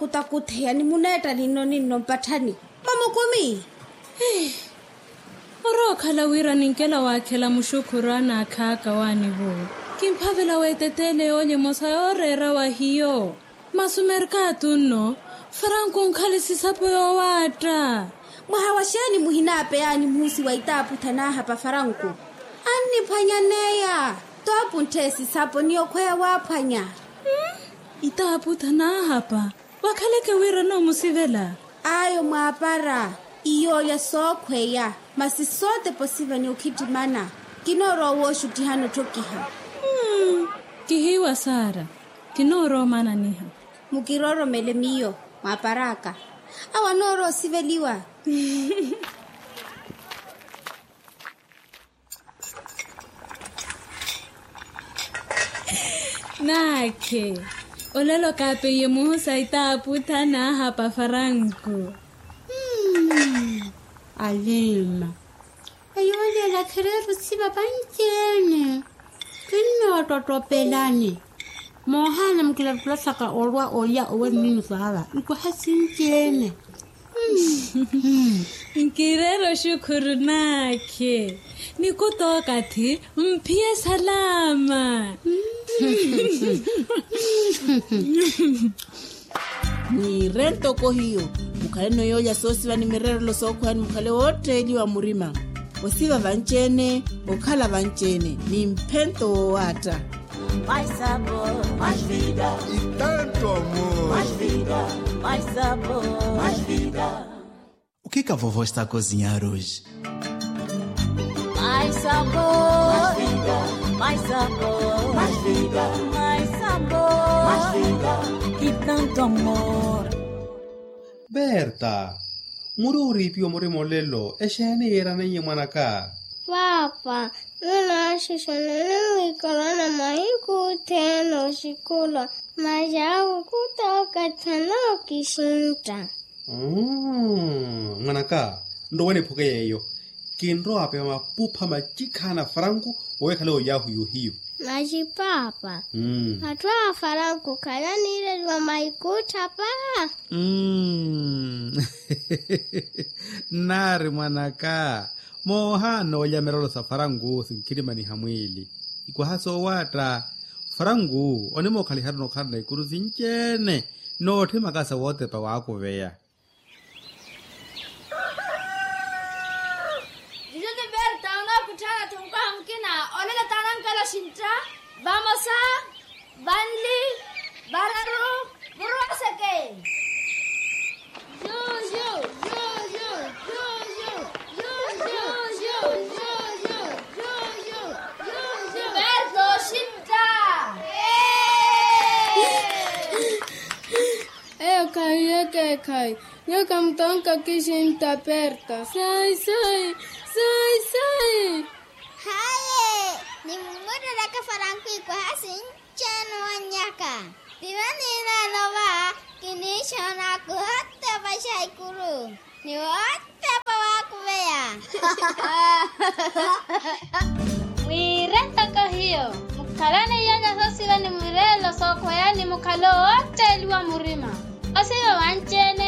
kutakuthea ni muneta nino mpathani. Mama komi. Oro khala wira ninkela wakhela mushukurana akhaka wani bo. Kimphavela wetetele onye mosayorera wa hiyo. Masumerka tunno. Franco nkhali sapo yo wata. Muhawashani muhinape yani musi waitapu thana hapa Franco. Ani phanyaneya. Topu ntesi sapo niyo khwea waphanya. Itapu thana hapa. Wakhaleke wira no musivela. Ayo mwapara. Iyo ya sokhweya. Masi sote posiva ni ukitimana. Kinoro woshu tihano tokiha. Kihiwa Sara. Kinoro mana niha. Mukiroro melemiyo. Maparaka. Awanoro siveliwa. Nake. Olelo kape ye muhusa itapu thana hapa Franco. Alima. Ayole la khereru siba banjene. Kino totopelani. Mohana mkila plasaka orwa oya owe nini sahala. Iko hasinjene. Nkirero shukuru nake. Nikutoka thi mpie salama. Ni rento ko hiyo. Mukale no yoya sosiba ni mirero lo sokhwani mukale wote liwa murima. Osiba vanchene, okhala vanchene. Ni mpento wata. Mais sabor, mais vida. E tanto amor. Mais vida, mais sabor, mais vida. O que a vovó está a cozinhar hoje? Mais sabor, mais vida. Mais sabor, mais vida. Mais sabor, mais vida. E tanto amor. Berta, mururi pio more molelo, eshene era nenye manaka. Papa, nuna shishonene korona mahiku teno shikula. Majau kutoka tano kishinta. Manaka, ndo wene puke yeyo. Kinro ape mapupa majikana Franco, owe kale oyahu yuhiyo. Maji papa. Hatwa Franco kala nire wa maikuta pa. Nari manaka. Mohano ya merolo sa Franco sinkirima ni hamwili. Iko haso wata. Franco, onemo kali harno karna ikuru zinchene. No te makasa wote pa wako veya. Dijone Berta, una kutana tumka hamkina. Olega tanang kala shinta. Vamos a Banli, Bararu, Burwasake. Yo. Berto shinta. Kai. Yo kamtonka kishinta Berta. Sai. Haye, ni mungudu laka Franco iko hasin chano wanyaka. Divani na nova, kinishona kuhote basha ikuru. Ni wote pa wakubea. Wirenta ko hiyo. Mukalane yanya sosiba ni murelo sokhwaya ni mukalo wote liwa murima. Osiba wanchene